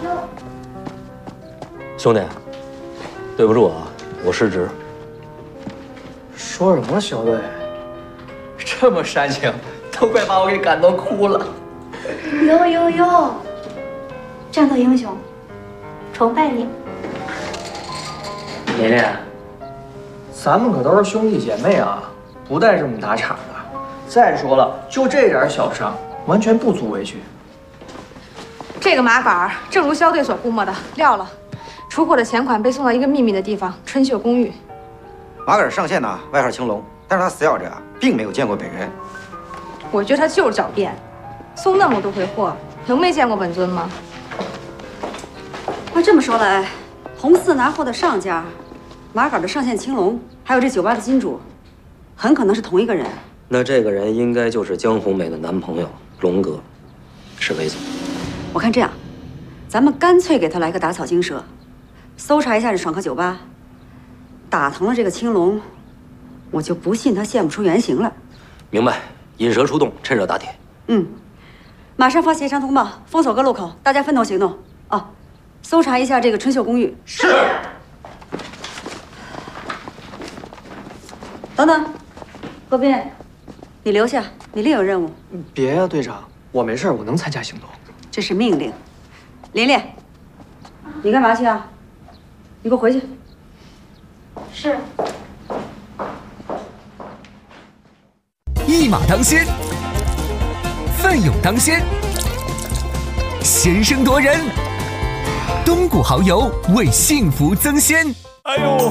兄弟，对不住啊，我失职。 说什么，小队？这么煽情，都快把我给感动哭了。 哟，战斗英雄，崇拜你。 琳琳，咱们可都是兄弟姐妹啊，不带这么打岔的。再说了，就这点小伤，完全不足为惧。 这个麻杆正如肖队所估摸的，撂了。出货的钱款被送到一个秘密的地方——春秀公寓。 麻杆上线呢，外号青龙，但是他死咬着并没有见过本人。 我觉得他就是狡辩，送那么多回货，能没见过本尊吗？ 那这么说来，红四拿货的上家，麻杆的上线青龙，还有这酒吧的金主，很可能是同一个人。 那这个人应该就是江红梅的男朋友龙哥，是魏总。 我看这样，咱们干脆给他来个打草惊蛇，搜查一下这爽客酒吧，打疼了这个青龙，我就不信他现不出原形来。 明白，引蛇出洞，趁热打铁。 马上发协商通报，封锁各路口，大家分头行动啊！搜查一下这个春秀公寓。 是。 等等，何斌，你留下，你另有任务。 别呀，队长，我没事，我能参加行动。 这是命令。琳琳，你干嘛去啊？你给我回去。 是。 一马当先，奋勇当先，先声夺人，东谷蚝油为幸福增鲜。哎呦！